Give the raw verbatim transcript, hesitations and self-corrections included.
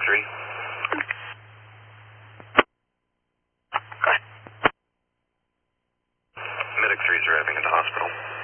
three. Medic three is arriving at the hospital.